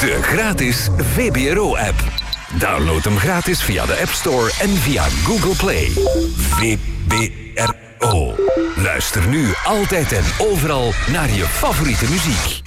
De gratis VPRO-app. Download hem gratis via de App Store en via Google Play. VPRO. Luister nu altijd en overal naar je favoriete muziek.